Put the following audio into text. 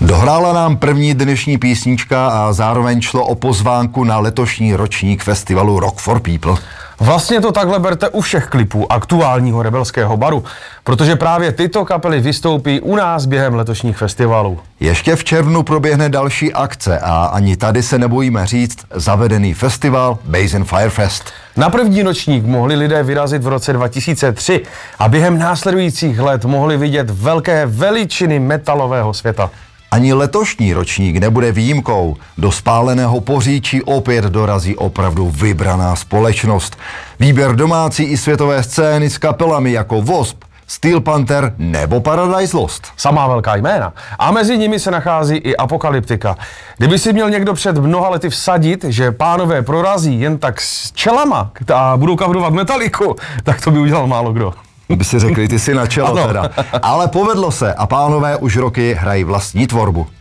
Dohrála nám první dnešní písnička a zároveň šlo o pozvánku na letošní ročník festivalu Rock for People. Vlastně to takhle berte u všech klipů aktuálního Rebelského baru, protože právě tyto kapely vystoupí u nás během letošních festivalů. Ještě v červnu proběhne další akce a ani tady se nebojíme říct zavedený festival Basin Firefest. Na první ročník mohli lidé vyrazit v roce 2003 a během následujících let mohli vidět velké veličiny metalového světa. Ani letošní ročník nebude výjimkou. Do spáleného Poříčí opět dorazí opravdu vybraná společnost. Výběr domácí i světové scény s kapelami jako Wasp, Steel Panther nebo Paradise Lost. Samá velká jména. A mezi nimi se nachází i Apokalyptika. Kdyby si měl někdo před mnoha lety vsadit, že pánové prorazí jen tak s čelama a budou coverovat Metaliku, tak to by udělal málo kdo. By si řekli, ty si na čelo teda. Ale povedlo se a pánové už roky hrají vlastní tvorbu.